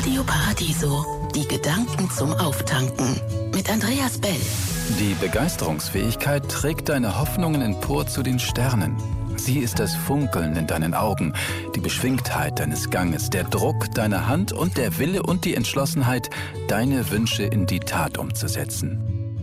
Radio Paradiso. Die Gedanken zum Auftanken. Mit Andreas Bell. Die Begeisterungsfähigkeit trägt deine Hoffnungen empor zu den Sternen. Sie ist das Funkeln in deinen Augen, die Beschwingtheit deines Ganges, der Druck deiner Hand und der Wille und die Entschlossenheit, deine Wünsche in die Tat umzusetzen.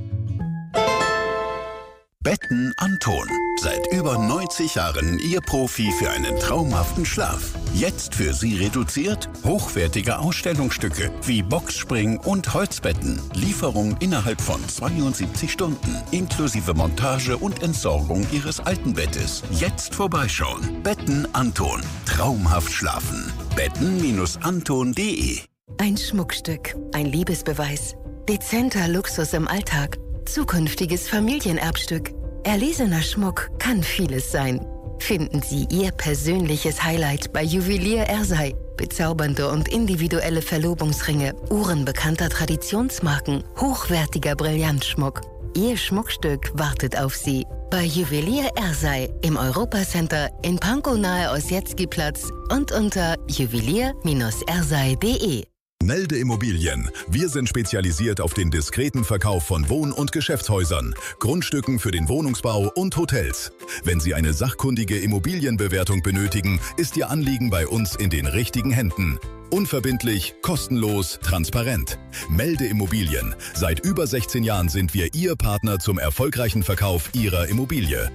Betten Anton. Seit über 90 Jahren Ihr Profi für einen traumhaften Schlaf. Jetzt für Sie reduziert hochwertige Ausstellungsstücke wie Boxspring und Holzbetten. Lieferung innerhalb von 72 Stunden. Inklusive Montage und Entsorgung Ihres alten Bettes. Jetzt vorbeischauen. Betten Anton. Traumhaft schlafen. Betten-anton.de. Ein Schmuckstück, ein Liebesbeweis, dezenter Luxus im Alltag, zukünftiges Familienerbstück. Erlesener Schmuck kann vieles sein. Finden Sie Ihr persönliches Highlight bei Juwelier Ersei. Bezaubernde und individuelle Verlobungsringe, Uhren bekannter Traditionsmarken, hochwertiger Brillantschmuck. Ihr Schmuckstück wartet auf Sie. Bei Juwelier Ersei im Europacenter in Pankow nahe Ossietzky-Platz und unter juwelier-ersei.de. Melde Immobilien. Wir sind spezialisiert auf den diskreten Verkauf von Wohn- und Geschäftshäusern, Grundstücken für den Wohnungsbau und Hotels. Wenn Sie eine sachkundige Immobilienbewertung benötigen, ist Ihr Anliegen bei uns in den richtigen Händen. Unverbindlich, kostenlos, transparent. Melde Immobilien. Seit über 16 Jahren sind wir Ihr Partner zum erfolgreichen Verkauf Ihrer Immobilie.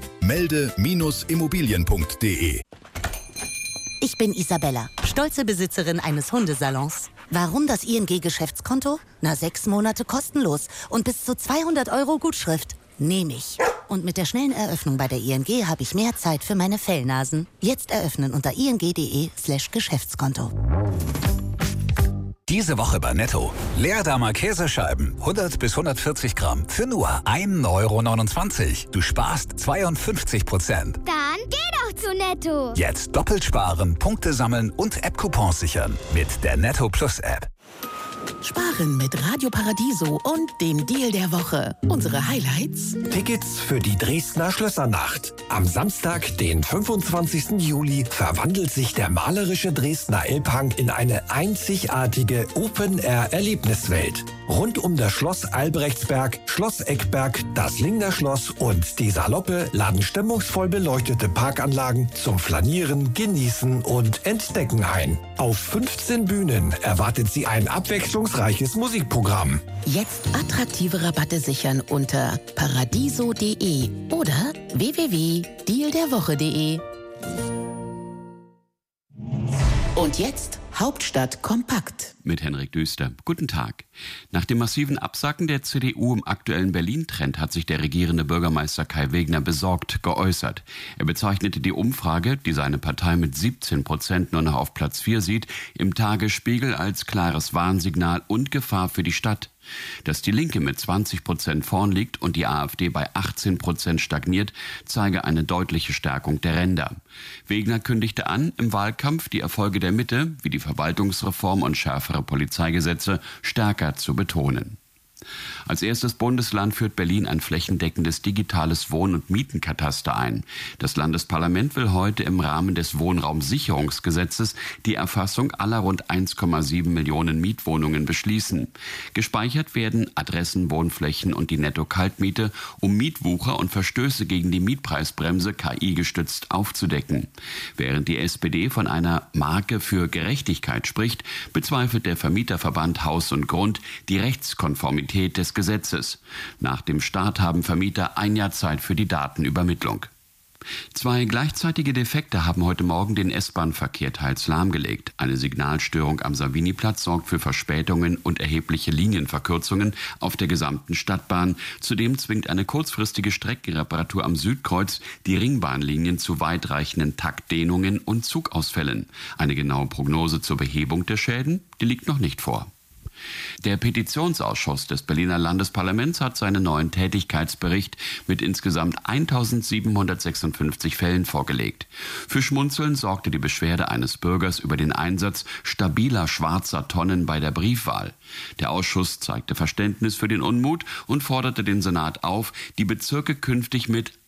Melde-immobilien.de. Ich bin Isabella, stolze Besitzerin eines Hundesalons. Warum das ING-Geschäftskonto? 6 Monate kostenlos und bis zu 200 € Gutschrift. Nehme ich. Und mit der schnellen Eröffnung bei der ING habe ich mehr Zeit für meine Fellnasen. Jetzt eröffnen unter ing.de/Geschäftskonto. Diese Woche bei Netto. Leerdammer Käsescheiben, 100 bis 140 Gramm, für nur 1,29 €. Du sparst 52%. Dann geh doch zu Netto. Jetzt doppelt sparen, Punkte sammeln und App-Coupons sichern mit der Netto Plus App. Sparen mit Radio Paradiso und dem Deal der Woche. Unsere Highlights: Tickets für die Dresdner Schlössernacht. Am Samstag, den 25. Juli, verwandelt sich der malerische Dresdner Elbhang in eine einzigartige Open-Air-Erlebniswelt. Rund um das Schloss Albrechtsberg, Schloss Eckberg, das Lingner Schloss und die Saloppe laden stimmungsvoll beleuchtete Parkanlagen zum Flanieren, Genießen und Entdecken ein. Auf 15 Bühnen erwartet Sie ein abwechslungsreiches Musikprogramm. Jetzt attraktive Rabatte sichern unter paradiso.de oder www.dealderwoche.de. Und jetzt Hauptstadt kompakt. Mit Henrik Düster. Guten Tag. Nach dem massiven Absacken der CDU im aktuellen Berlin-Trend hat sich der regierende Bürgermeister Kai Wegner besorgt geäußert. Er bezeichnete die Umfrage, die seine Partei mit 17% nur noch auf Platz 4 sieht, im Tagesspiegel als klares Warnsignal und Gefahr für die Stadt. Dass die Linke mit 20% vorn liegt und die AfD bei 18% stagniert, zeige eine deutliche Stärkung der Ränder. Wegner kündigte an, im Wahlkampf die Erfolge der Mitte, wie die Verwaltungsreform und schärfere Polizeigesetze, stärker zu betonen. Als erstes Bundesland führt Berlin ein flächendeckendes digitales Wohn- und Mietenkataster ein. Das Landesparlament will heute im Rahmen des Wohnraumsicherungsgesetzes die Erfassung aller rund 1,7 Millionen Mietwohnungen beschließen. Gespeichert werden Adressen, Wohnflächen und die Netto-Kaltmiete, um Mietwucher und Verstöße gegen die Mietpreisbremse KI-gestützt aufzudecken. Während die SPD von einer Marke für Gerechtigkeit spricht, bezweifelt der Vermieterverband Haus und Grund die Rechtskonformität des Gesetzes. Nach dem Start haben Vermieter ein Jahr Zeit für die Datenübermittlung. 2 gleichzeitige Defekte haben heute Morgen den S-Bahn-Verkehr teils lahmgelegt. Eine Signalstörung am Savini-Platz sorgt für Verspätungen und erhebliche Linienverkürzungen auf der gesamten Stadtbahn. Zudem zwingt eine kurzfristige Streckenreparatur am Südkreuz die Ringbahnlinien zu weitreichenden Taktdehnungen und Zugausfällen. Eine genaue Prognose zur Behebung der Schäden, die liegt noch nicht vor. Der Petitionsausschuss des Berliner Landesparlaments hat seinen neuen Tätigkeitsbericht mit insgesamt 1756 Fällen vorgelegt. Für Schmunzeln sorgte die Beschwerde eines Bürgers über den Einsatz stabiler schwarzer Tonnen bei der Briefwahl. Der Ausschuss zeigte Verständnis für den Unmut und forderte den Senat auf, die Bezirke künftig mit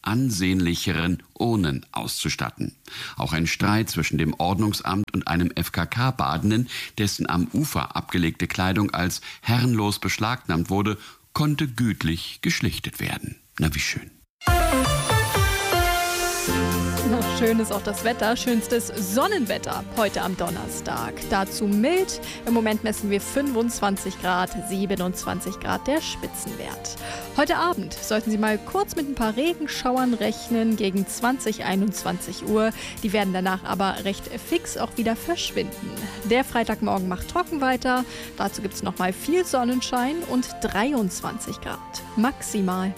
ansehnlicheren Urnen auszustatten. Auch ein Streit zwischen dem Ordnungsamt und einem FKK-Badenden, dessen am Ufer abgelegte Kleidung als herrenlos beschlagnahmt wurde, konnte gütlich geschlichtet werden. Na, wie schön. Schön ist auch das Wetter. Schönstes Sonnenwetter heute am Donnerstag. Dazu mild. Im Moment messen wir 25 Grad, 27 Grad der Spitzenwert. Heute Abend sollten Sie mal kurz mit ein paar Regenschauern rechnen gegen 20, 21 Uhr. Die werden danach aber recht fix auch wieder verschwinden. Der Freitagmorgen macht trocken weiter. Dazu gibt es nochmal viel Sonnenschein und 23 Grad maximal.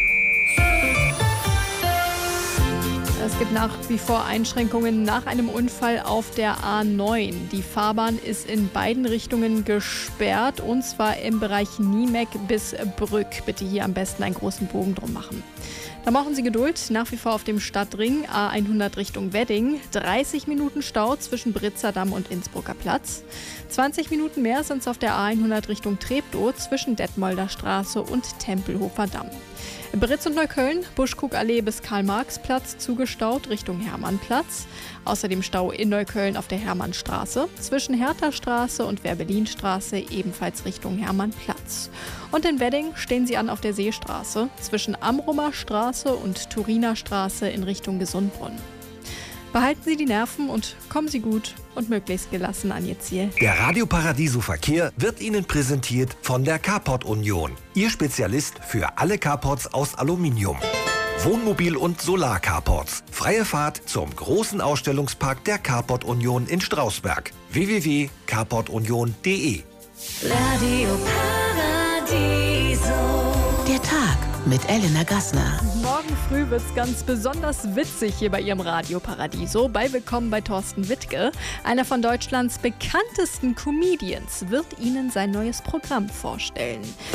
Es gibt nach wie vor Einschränkungen nach einem Unfall auf der A9. Die Fahrbahn ist in beiden Richtungen gesperrt, und zwar im Bereich Niemek bis Brück. Bitte hier am besten einen großen Bogen drum machen. Da brauchen Sie Geduld, nach wie vor auf dem Stadtring A100 Richtung Wedding. 30 Minuten Stau zwischen Britzerdamm und Innsbrucker Platz. 20 Minuten mehr sind es auf der A100 Richtung Treptow zwischen Detmolder Straße und Tempelhofer Damm. Britz und Neukölln, Buschkuckallee bis Karl-Marx-Platz zugestaut Richtung Hermannplatz. Außerdem Stau in Neukölln auf der Hermannstraße. Zwischen Hertha-Straße und Werbelinstraße ebenfalls Richtung Hermannplatz. Und in Wedding stehen Sie an auf der Seestraße. Zwischen Amrumer Straße und Turiner Straße in Richtung Gesundbrunn. Behalten Sie die Nerven und kommen Sie gut und möglichst gelassen an Ihr Ziel. Der Radio Paradiso Verkehr wird Ihnen präsentiert von der Carport Union. Ihr Spezialist für alle Carports aus Aluminium. Wohnmobil- und Solar-Carports. Freie Fahrt zum großen Ausstellungspark der Carport Union in Strausberg. www.carportunion.de. Radio Paradiso. Der Tag mit Elena Gassner. Morgen früh wird es ganz besonders witzig hier bei Ihrem Radio Paradiso. Willkommen bei Thorsten Wittke. Einer von Deutschlands bekanntesten Comedians wird Ihnen sein neues Programm vorstellen.